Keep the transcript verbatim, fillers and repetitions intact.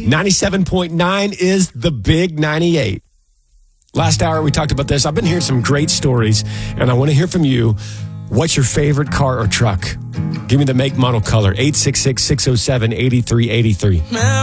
ninety-seven point nine is the big ninety-eight. Last hour, we talked about this. I've been hearing some great stories, and I want to hear from you. What's your favorite car or truck? Give me the make, model, color. eight six six, six oh seven, eight three eight three.